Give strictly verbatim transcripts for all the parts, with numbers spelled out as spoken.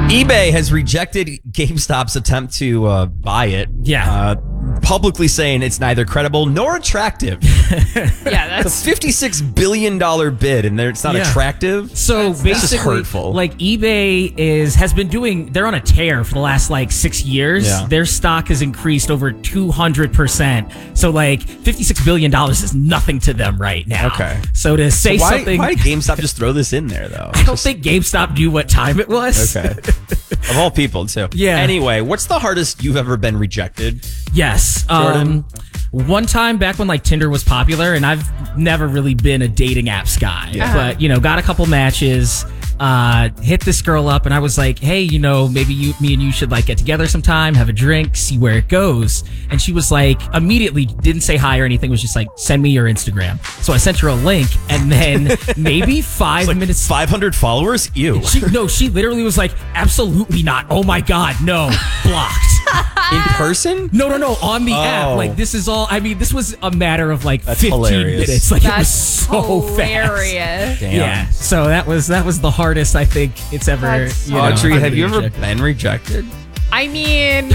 eBay has rejected GameStop's attempt to uh, buy it. Yeah. Uh, publicly saying it's neither credible nor attractive. Yeah, that's It's a fifty-six billion dollars bid, and it's not Yeah. attractive. So That's just basically, hurtful. like eBay is has been doing. They're on a tear for the last like six years. Yeah. Their stock has increased over two hundred percent. So like fifty-six billion dollars is nothing to them right now. Okay. So to say why, something, why did GameStop just throw this in there, though? I don't think GameStop knew what time it was. Okay. Of all people, too. Yeah. Anyway, what's the hardest you've ever been rejected? Yes. Jordan? Um, one time back when like Tinder was popular, and I've never really been a dating apps guy, Yeah. but you know, got a couple matches, uh, hit this girl up, and I was like, hey, you know, maybe you, me and you should like get together sometime, have a drink, see where it goes. And she was like, immediately didn't say hi or anything, was just like, send me your Instagram. So I sent her a link, and then maybe five Like minutes. five hundred followers? Ew. She, no, she literally was like, absolutely not. Oh my God, no, blocked. In person? No, no, no. On the Oh. app. Like, this is all. I mean, this was a matter of like That's fifteen hilarious. minutes. Like, that's it was so fast. hilarious. Damn. Yeah. So that was that was the hardest I think it's ever. That's You know, Audrey, hard have to you ever reject. been rejected? I mean,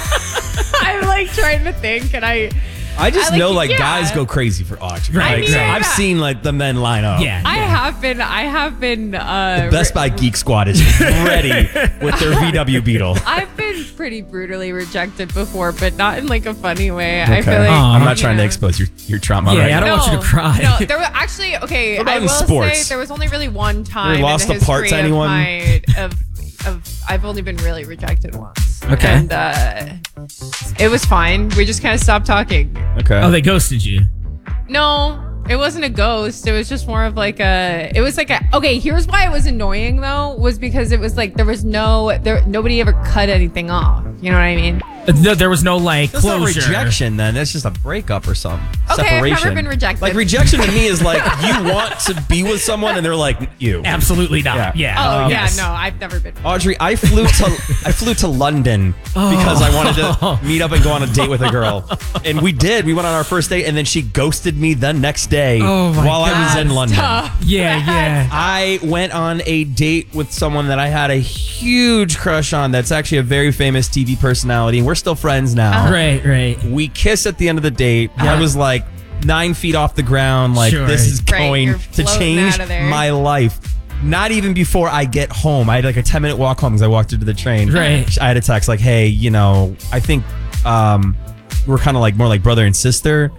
I'm like trying to think, and I, I just I like- know, like, yeah. guys go crazy for Audrey. Right, Like, right. I've seen, like, the men line up. Yeah. I yeah. have been, I have been, uh, Best Buy Geek Squad is ready with their V W Beetle. I've been pretty brutally rejected before, but not in like a funny way. I Okay. feel like Aw. I'm not you trying to know. expose your, your trauma Yeah, right I now. don't want you to cry. No, there were actually okay. What about I in will sports? say there was only really one time You lost in the a part to history anyone? Of, my, of of I've only been really rejected once. Okay. and uh, it was fine. We just kind of stopped talking. Okay. Oh, they ghosted you. No. It wasn't a ghost. It was just more of like a. It was like a. Okay, here's why it was annoying though. Was because it was like there was no there. Nobody ever cut anything off. You know what I mean? Uh, No, there was no like That's not closure. rejection, then. That's just a breakup or something. Okay, I've Separation. never been rejected. Like, rejection to me is like you want to be with someone and they're like, you. Absolutely not. Yeah. Yeah. Oh Um, yeah, yes. no, I've never been. Audrey, I flew to I flew to London because I wanted to meet up and go on a date with a girl, and we did. We went on our first date, and then she ghosted me the next day Oh, my while I was in That's London. tough. Yeah, yeah. I went on a date with someone that I had a huge crush on. That's actually a very famous T V personality, and we're still friends now. Right, right. We kiss at the end of the date. I was like nine feet off the ground. Like, Sure. this is Right, going you're to floating change out of there. my life. Not even before I get home. I had like a ten minute walk home because I walked into the train. Right. I had a text like, hey, you know, I think um, we're kind of like more like brother and sister.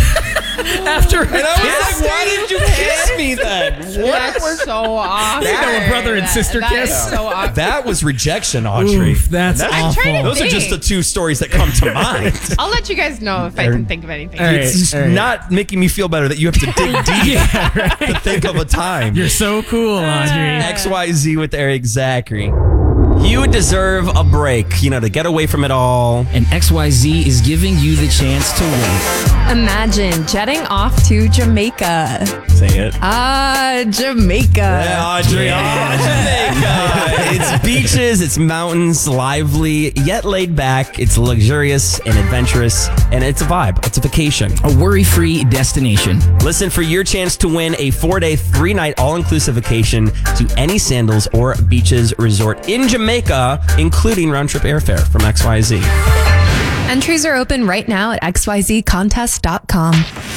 After And I was like, why did you kiss me then? What? That's so awkward. You know, a brother and sister That- that kiss. is so awkward. That was rejection, Audrey. Oof, that's And awful. trying to Those are just the think. two stories that come to mind. I'll let you guys know if I can think of anything. All right. It's just all right. not making me feel better that you have to dig deep Yeah, right. to think of a time. You're so cool, Audrey. X Y Z with Eric Zachary. You deserve a break, you know, to get away from it all. And X Y Z is giving you the chance to win. Imagine jetting off to Jamaica. Say it. Ah, Jamaica. Yeah, Audrey. Oh, Jamaica. It's beaches, it's mountains, lively, yet laid back. It's luxurious and adventurous, and it's a vibe. It's a vacation. A worry-free destination. Listen for your chance to win a four-day, three-night all-inclusive vacation to any Sandals or Beaches resort in Jamaica, including round-trip airfare from X Y Z. Entries are open right now at x y z contest dot com.